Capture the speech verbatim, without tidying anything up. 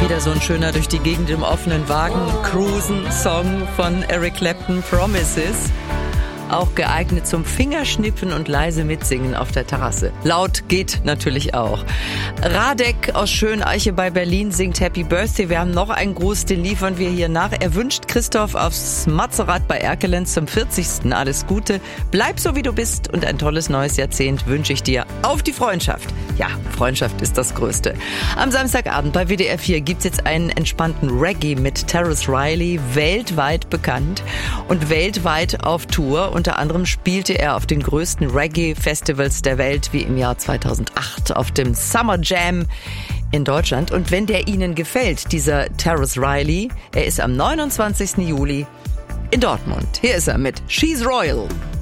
Wieder so ein schöner durch die Gegend im offenen Wagen Cruisen-Song von Eric Clapton, Promises. Auch geeignet zum Fingerschnippen und leise mitsingen auf der Terrasse. Laut geht natürlich auch. Radek aus Schöneiche bei Berlin singt Happy Birthday. Wir haben noch einen Gruß, den liefern wir hier nach. Er wünscht Christoph aufs Matzerath bei Erkelenz zum vierzigsten Alles Gute. Bleib so, wie du bist und ein tolles neues Jahrzehnt wünsche ich dir. Auf die Freundschaft. Ja, Freundschaft ist das Größte. Am Samstagabend bei W D R vier gibt's jetzt einen entspannten Reggae mit Tarrus Riley, weltweit bekannt und weltweit auf Tour. Unter anderem spielte er auf den größten Reggae-Festivals der Welt, wie im Jahr zweitausendacht auf dem Summer Jam in Deutschland. Und wenn der Ihnen gefällt, dieser Tarrus Riley, er ist am neunundzwanzigsten Juli in Dortmund. Hier ist er mit She's Royal.